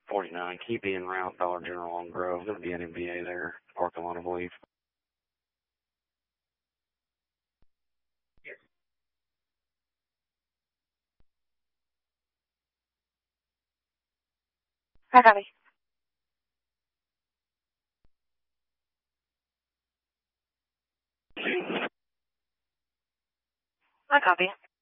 49, keep being route, Dollar General on Grove. There'll be an NBA there, parking lot, I believe. I copy. I copy.